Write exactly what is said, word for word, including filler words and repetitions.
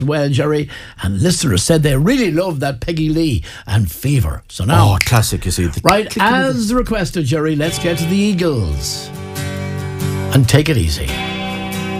well, Jerry, and listeners said they really loved that Peggy Lee and Fever. So now, oh, classic, you see. The right, as requested, Jerry, let's get to the Eagles and Take It Easy.